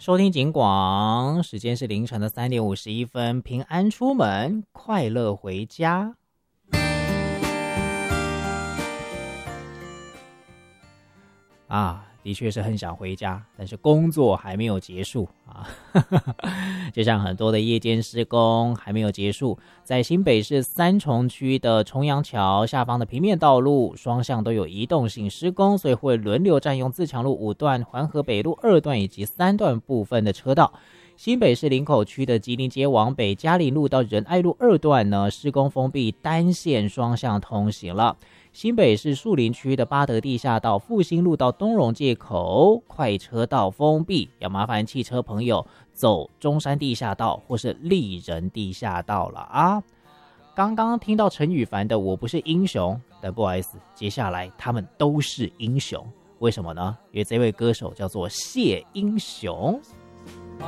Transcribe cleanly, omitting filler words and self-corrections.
收听警广，时间是凌晨的3点51分，平安出门，快乐回家。的确是很想回家，但是工作还没有结束啊。就像很多的夜间施工还没有结束，在新北市三重区的重阳桥下方的平面道路双向都有移动性施工，所以会轮流占用自强路5段、环河北路2段以及3段部分的车道。新北市林口区的吉林街往北嘉陵路到仁爱路2段呢，施工封闭单线双向通行了。新北市树林区的八德地下道复兴路到东荣界口快车道封闭，要麻烦汽车朋友走中山地下道或是立人地下道了啊。刚刚听到陈羽凡的我不是英雄，但不好意思，接下来他们都是英雄。为什么呢？因为这位歌手叫做谢英雄。